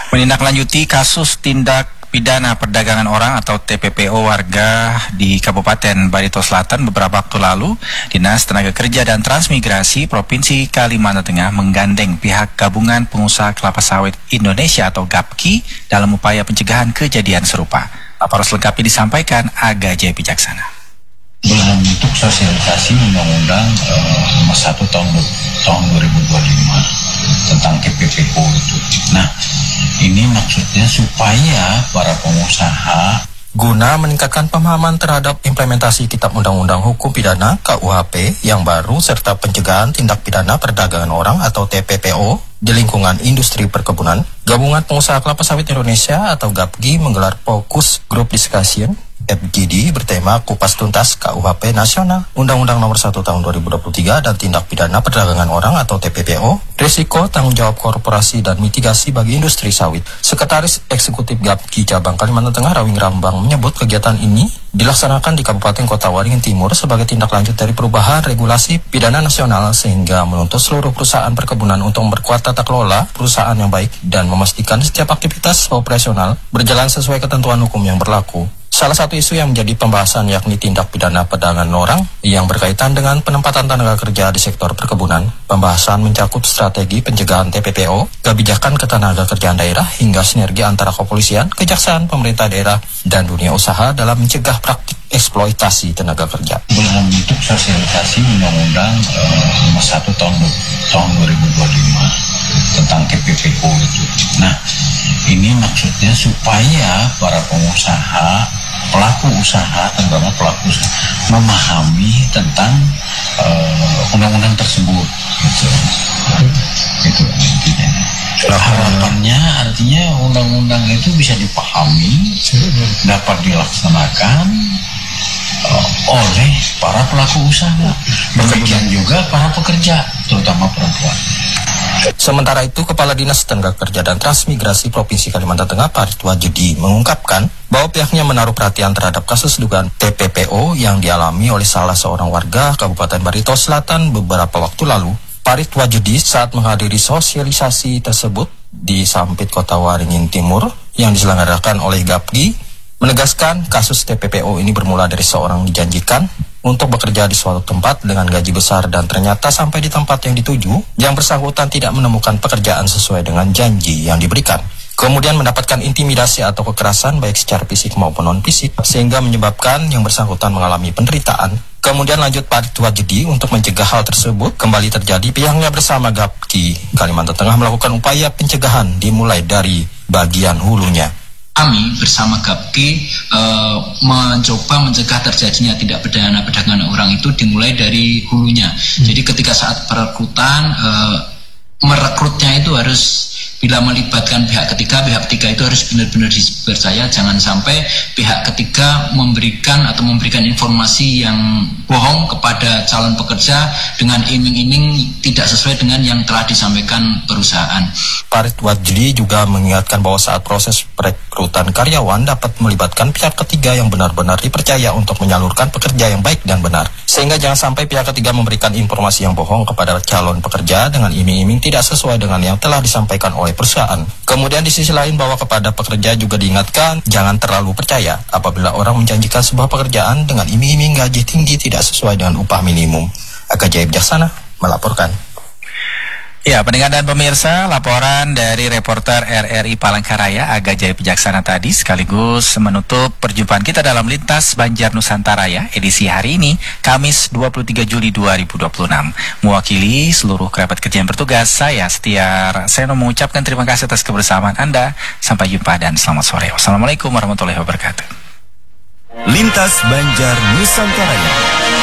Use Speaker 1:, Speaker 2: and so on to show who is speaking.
Speaker 1: Menindaklanjuti kasus tindak pidana perdagangan orang atau TPPO warga di Kabupaten Barito Selatan beberapa waktu lalu, Dinas Tenaga Kerja dan Transmigrasi Provinsi Kalimantan Tengah menggandeng pihak Gabungan Pengusaha Kelapa Sawit Indonesia atau GAPKI dalam upaya pencegahan kejadian serupa. Laporan selengkapnya disampaikan Aga Jaya Pijaksana.
Speaker 2: Dalam bentuk sosialisasi Undang-Undang Nomor 1 tahun 2025 tentang TPPO itu. Nah, ini maksudnya supaya para pengusaha
Speaker 3: guna meningkatkan pemahaman terhadap implementasi Kitab Undang-Undang Hukum Pidana KUHP yang baru serta pencegahan tindak pidana perdagangan orang atau TPPO di lingkungan industri perkebunan, Gabungan Pengusaha Kelapa Sawit Indonesia atau GAPKI menggelar Focus Group Discussion FGD bertema Kupas Tuntas KUHP Nasional, Undang-Undang Nomor 1 Tahun 2023 dan Tindak Pidana Perdagangan Orang atau TPPO, Risiko Tanggung Jawab Korporasi dan Mitigasi bagi Industri Sawit. Sekretaris Eksekutif GAPKI Cabang Kalimantan Tengah Rawing Rambang menyebut kegiatan ini dilaksanakan di Kabupaten Kota Waringin Timur sebagai tindak lanjut dari perubahan regulasi pidana nasional sehingga menuntut seluruh perusahaan perkebunan untuk memperkuat tata kelola perusahaan yang baik dan memastikan setiap aktivitas operasional berjalan sesuai ketentuan hukum yang berlaku. Salah satu isu yang menjadi pembahasan yakni tindak pidana perdagangan orang yang berkaitan dengan penempatan tenaga kerja di sektor perkebunan. Pembahasan mencakup strategi pencegahan TPPO, kebijakan ketenaga kerjaan daerah, hingga sinergi antara kepolisian, kejaksaan, pemerintah daerah, dan dunia usaha dalam mencegah praktik eksploitasi tenaga kerja.
Speaker 2: Dalam bentuk sosialisasi Undang-Undang Nomor 1 tahun 2025 tentang TPPO itu. Nah, ini maksudnya supaya para pengusaha, pelaku usaha, terutama pelaku usaha, memahami tentang undang-undang tersebut. Itu intinya. Harapannya artinya undang-undang itu bisa dipahami, dapat dilaksanakan oleh para pelaku usaha. Demikian juga para pekerja, terutama perempuan.
Speaker 3: Sementara itu, Kepala Dinas Tenaga Kerja dan Transmigrasi Provinsi Kalimantan Tengah Parit Wajudi mengungkapkan bahwa pihaknya menaruh perhatian terhadap kasus dugaan TPPO yang dialami oleh salah seorang warga Kabupaten Barito Selatan beberapa waktu lalu. Parit Wajudi saat menghadiri sosialisasi tersebut di Sampit Kota Waringin Timur yang diselenggarakan oleh GAPKI menegaskan kasus TPPO ini bermula dari seorang dijanjikan untuk bekerja di suatu tempat dengan gaji besar dan ternyata sampai di tempat yang dituju, yang bersangkutan tidak menemukan pekerjaan sesuai dengan janji yang diberikan. Kemudian mendapatkan intimidasi atau kekerasan baik secara fisik maupun non-fisik, sehingga menyebabkan yang bersangkutan mengalami penderitaan. Kemudian lanjut Parit Wajudi untuk mencegah hal tersebut kembali terjadi, pihaknya bersama GAPKI Kalimantan Tengah melakukan upaya pencegahan dimulai dari bagian hulunya.
Speaker 4: Kami bersama GAPKI mencoba mencegah terjadinya tindak pidana perdagangan orang itu dimulai dari hulunya. Jadi ketika saat perekrutan, merekrutnya itu harus, bila melibatkan pihak ketiga itu harus benar-benar dipercaya. Jangan sampai pihak ketiga memberikan informasi yang bohong kepada calon pekerja dengan iming-iming tidak sesuai dengan yang telah disampaikan perusahaan.
Speaker 3: Parit Wajdi juga mengingatkan bahwa saat proses perekrutan karyawan dapat melibatkan pihak ketiga yang benar-benar dipercaya untuk menyalurkan pekerja yang baik dan benar. Sehingga jangan sampai pihak ketiga memberikan informasi yang bohong kepada calon pekerja dengan iming-iming tidak sesuai dengan yang telah disampaikan oleh perusahaan. Kemudian di sisi lain bahwa kepada pekerja juga diingatkan jangan terlalu percaya apabila orang menjanjikan sebuah pekerjaan dengan iming-iming gaji tinggi tidak sesuai dengan upah minimum. Aga Jaya Pijaksana melaporkan.
Speaker 1: Ya, pendengar dan pemirsa, laporan dari reporter RRI Palangkaraya Aga Jaya Pijaksana tadi sekaligus menutup perjumpaan kita dalam Lintas Banjar Nusantara ya, edisi hari ini, Kamis 23 Juli 2026. Mewakili seluruh kerabat kerja yang bertugas, saya Setiar Seno mengucapkan terima kasih atas kebersamaan Anda. Sampai jumpa dan selamat sore. Wassalamualaikum warahmatullahi wabarakatuh.
Speaker 5: Lintas Banjar Nusantara.